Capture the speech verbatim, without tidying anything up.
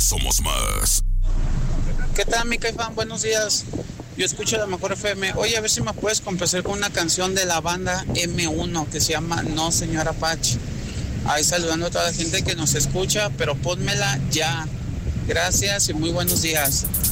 somos más. ¿Qué tal, mi Caifán? Buenos días. Yo escucho la mejor F M. Oye, a ver si me puedes complacer con una canción de la banda eme uno que se llama No Señor Apache. Ahí saludando a toda la gente que nos escucha, pero pónmela ya. Gracias y muy buenos días.